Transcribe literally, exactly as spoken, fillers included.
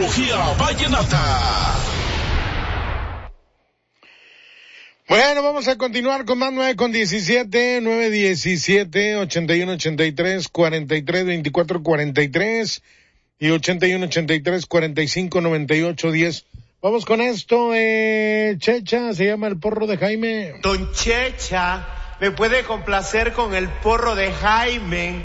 Tecnología vallenata. Bueno, vamos a continuar con más nueve con diecisiete, nueve diecisiete, ochenta y uno ochenta y tres, cuarenta y tres, veinticuatro cuarenta y tres y ochenta y uno ochenta y tres, cuarenta y cinco, noventa y ocho, diez. Vamos con esto, eh, Checha, se llama el porro de Jaime. Don Checha, ¿me puede complacer con el porro de Jaime?